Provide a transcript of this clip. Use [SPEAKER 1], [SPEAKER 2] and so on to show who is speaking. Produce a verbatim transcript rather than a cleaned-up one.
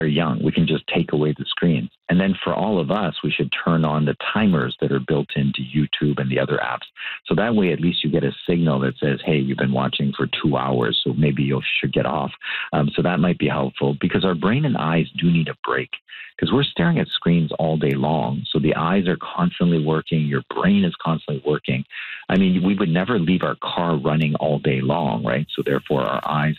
[SPEAKER 1] young. We can just take away the screens. And then for all of us, we should turn on the timers that are built into YouTube and the other apps. So that way, at least you get a signal that says, hey, you've been watching for two hours, so maybe you should get off. Um, so that might be helpful because our brain and eyes do need a break because we're staring at screens all day long. So the eyes are constantly working. Your brain is constantly working. I mean, we would never leave our car running all day long, right? So therefore, our eyes